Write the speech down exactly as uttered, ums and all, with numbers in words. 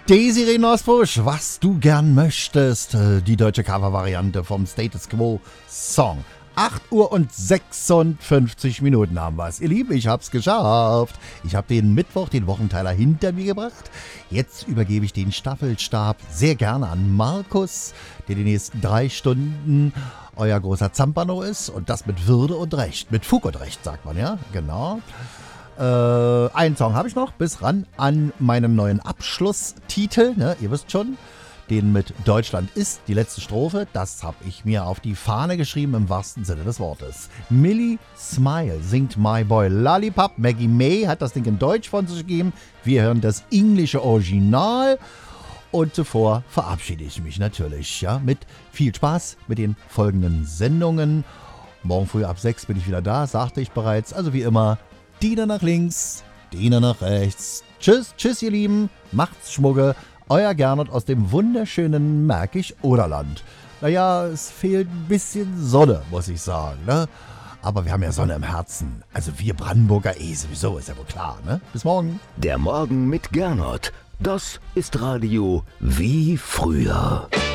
Desiree Nosbusch, was du gern möchtest. Die deutsche Cover-Variante vom Status Quo Song. acht Uhr und sechsundfünfzig Minuten haben wir es. Ihr Lieben, ich hab's geschafft. Ich habe den Mittwoch, den Wochenteiler hinter mir gebracht. Jetzt übergebe ich den Staffelstab sehr gerne an Markus, der die nächsten drei Stunden euer großer Zampano ist. Und das mit Würde und Recht. Mit Fug und Recht, sagt man, ja? Genau. Äh, einen Song habe ich noch, bis ran an meinen neuen Abschlusstitel, ne, ihr wisst schon, den mit Deutschland ist, die letzte Strophe, das habe ich mir auf die Fahne geschrieben im wahrsten Sinne des Wortes. Millie Smile singt My Boy Lollipop, Maggie May hat das Ding in Deutsch von sich gegeben, wir hören das englische Original und zuvor verabschiede ich mich natürlich, ja, mit viel Spaß mit den folgenden Sendungen. Morgen früh ab sechs bin ich wieder da, sagte ich bereits, also wie immer, Diener nach links, Diener nach rechts. Tschüss, tschüss ihr Lieben, macht's Schmugge. Euer Gernot aus dem wunderschönen Märkisch-Oderland. Naja, es fehlt ein bisschen Sonne, muss ich sagen, ne? Aber wir haben ja Sonne im Herzen. Also wir Brandenburger eh sowieso, ist ja wohl klar, ne? Bis morgen. Der Morgen mit Gernot. Das ist Radio wie früher.